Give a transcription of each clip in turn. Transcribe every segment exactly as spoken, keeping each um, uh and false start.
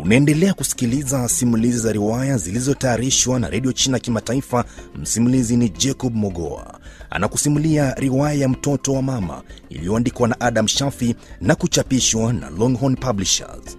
Unaendelea kusikiliza simulizi za riwaya zilizotayarishwa na Radio China Kimataifa. Msimulizi ni Jacob Mogoa. Anakusimulia riwaya ya Mtoto wa Mama iliyoandikwa na Adam Shafi na kuchapishwa na Longhorn Publishers.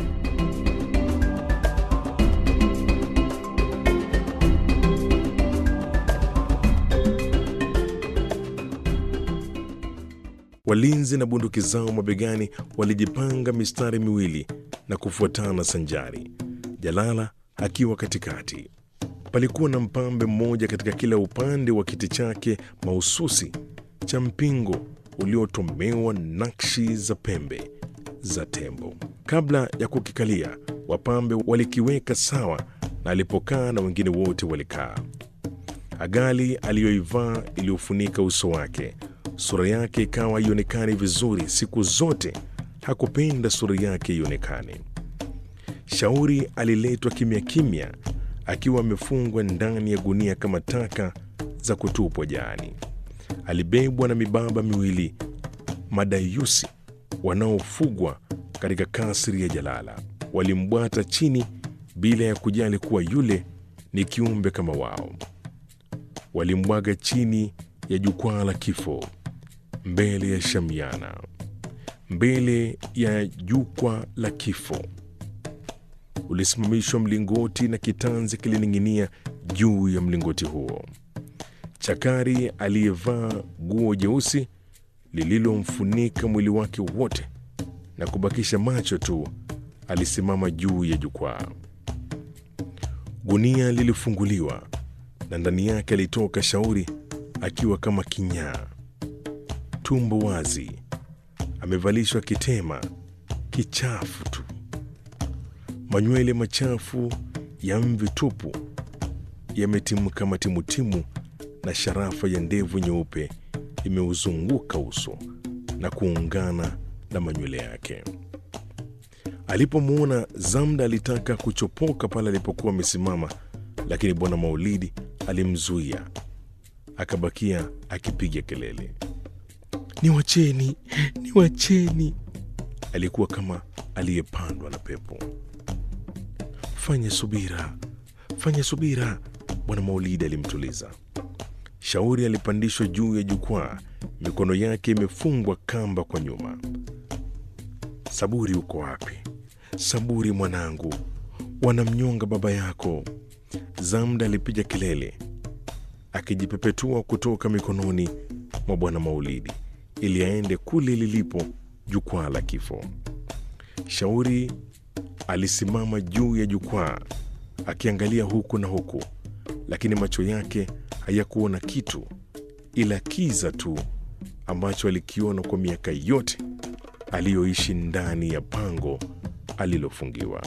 Walinzi na bunduki zao mabegani walijipanga mistari miwili na kufuatana sanjari, Jalala akiwa katikati. Palikuwa na mpambe mmoja katika kila upande wa kiti chake mahususi cha mpingo uliotomewa nakshi za pembe za tembo. Kabla ya kukikalia, wapambe walikiweka sawa, na alipokaa na wengine wote walikaa. Agali aliyoivaa iliyofunika uso wake, sura yake ikawa ionekane vizuri. Siku zote hakupenda sura yake ionekane. Shauri aliletwa kimya kimya, akiwa amefungwa ndani ya gunia kama taka za kutupwa jaani. Alibebwa na mibaba miwili madayusi wanaofugwa katika kasri ya Jalala. Walimbwata chini bila ya kujali kuwa yule ni kiumbe kama wao. Walimbwaga chini ya jukwaa la kifo, mbele ya Shamiana. Mbele ya jukwaa la kifo ulisimamishwa mlingoti na kitanzi kilining'inia juu ya mlingoti huo. Chakari aliyevaa guo jeusi lililomfunika mwili wake wote na kubakisha macho tu alisimama juu ya jukwaa. Gunia lilifunguliwa na ndani yake alitoka Shauri akiwa kama kinyaa, tumbo wazi, amevalishwa kitema kichafu tu, manywele machafu ya mvi tupu yametimka matimutimu, na sharafa ya ndevu nyeupe imeuzunguka uso na kuungana na manywele yake. Alipomwona Zamda alitaka kuchopoka pale alipokuwa amesimama, lakini Bwana Maulidi alimzuia, akabakia akipiga kelele, "Niwacheni, niwacheni!" Alikuwa kama aliyepandwa na pepo. "Fanye subira, fanye subira," Bwana Maulidi alimtuliza. Shauri alipandishwa juu ya jukwaa, mikono yake imefungwa kamba kwa nyuma. "Saburi, uko wapi? Saburi mwanangu, wanamnyonga baba yako." Zamda alipiga kelele, akijipepetua kutoka mikononi mwa Bwana Maulidi ili aende kule lilipo jukwaa la kifo. Shauri alisimama juu ya jukwaa akiangalia huku na huku, lakini macho yake hayakuona kitu ila kiza tu ambacho alikiona kwa miaka yote aliyoishi ndani ya pango alilofungiwa.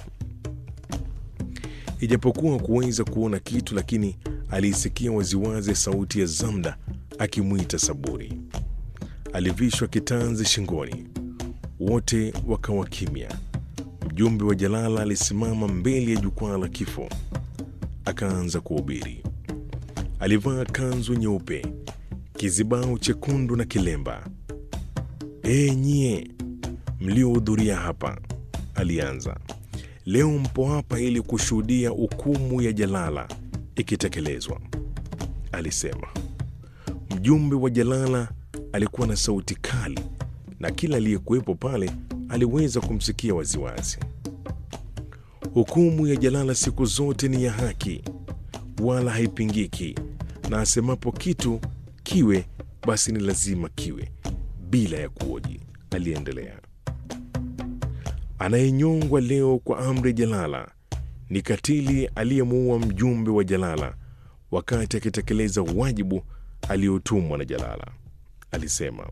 Ijapokuwa kuweza kuona kitu, lakini aliisikia waziwazi sauti ya Zamda akimwita Saburi. Alivishwa kitanzi shingoni, wote wakawa kimya. Mjumbe wa Jalala alisimama mbele ya jukwaa la kifo, akaanza kuhubiri. Alivaa kanzu nyeupe, kizibao chekundu na kilemba. "E nyie mliohudhuria hapa," alianza, "leo mpo hapa ili kushuhudia hukumu ya Jalala ikitekelezwa," alisema. Mjumbe wa Jalala alikuwa na sauti kali na kila aliyekuwepo pale aliweza kumsikia waziwazi. "Hukumu ya Jalala siku zote ni ya haki, wala haipingiki, na asemapo kitu kiwe, basi ni lazima kiwe, bila ya kuoji," aliendelea. "Anayenyongwa leo kwa amri Jalala ni katili aliyemuua mjumbe wa Jalala wakati akitekeleza wajibu aliotumwa na Jalala," alisema.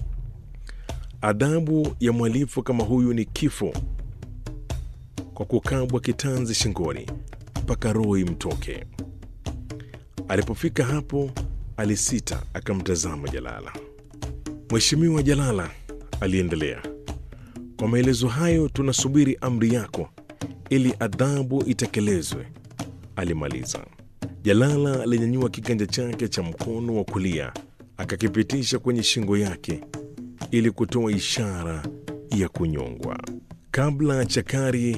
"Adhabu ya mhalifu kama huyu ni kifo kwa kukabwa kitanzi shingoni mpaka roho imtoke." Alipofika hapo alisita, akamtazama Jalala. "Mheshimiwa Jalala," aliendelea, "kwa maelezo hayo tunasubiri amri yako ili adhabu itekelezwe," alimaliza. Jalala alinyanyua kiganja chake cha mkono wa kulia akakipitisha kwenye shingo yake ili kutoa ishara ya kunyongwa. Kabla Chakari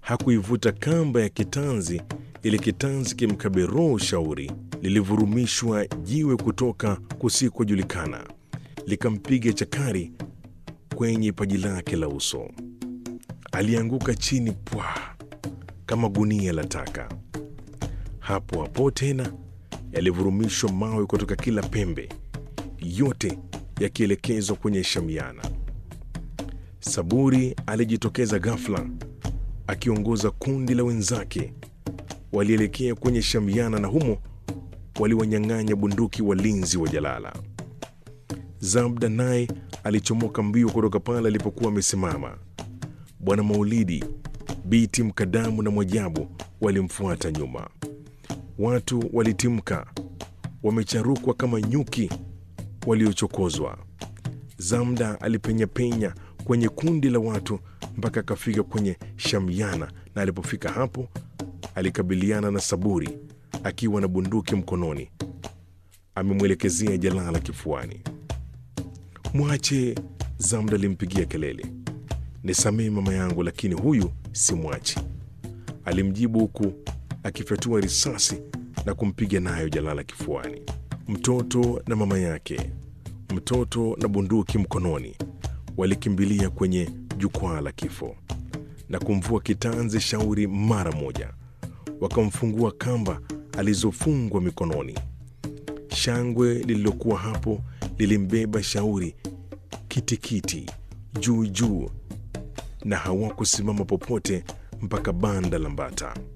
hakuivuta kamba ya kitanzi ili kitanzi kimkabe roho Shauri, lilivurumishwa jiwe kutoka kusikojulikana likampiga chakari kwenye paji lake la uso. Alianguka chini pwa kama gunia la taka. Hapo hapo tena yalivurumishwa mawe kutoka kila pembe, yote yakielekezwa kwenye shamiana. Saburi alijitokeza ghafla akiongoza kundi la wenzake. Walielekea kwenye shamiana na humo waliwanyang'anya bunduki walinzi wa Jalala. Zabda naye alichomoka mbio kutoka pale alipokuwa amesimama. Bwana Maulidi, Biti Mkadamu na Mwajabu walimfuata nyuma. Watu walitimka, wamecharukwa kama nyuki waliochokozwa. Zamda alipenya penya kwenye kundi la watu mpaka akafika kwenye shamiana, na alipofika hapo alikabiliana na Saburi akiwa na bunduki mkononi, amemwelekezea Jalala kifuani. "Mwache!" Zamda alimpigia kelele. "Nisamehe mama yangu, lakini huyu si mwachi," alimjibu huku akifyatua risasi na kumpiga nayo Jalala kifuani. Mtoto na mama yake, mtoto na bunduki mkononi, walikimbilia kwenye jukwaa la kifo na kumvua kitanzi Shauri mara moja. Wakamfungua kamba alizofungwa mikononi. Shangwe lililokuwa hapo lilimbeba Shauri kitikiti juu juu, na hawakusimama popote mpaka banda la Mbata.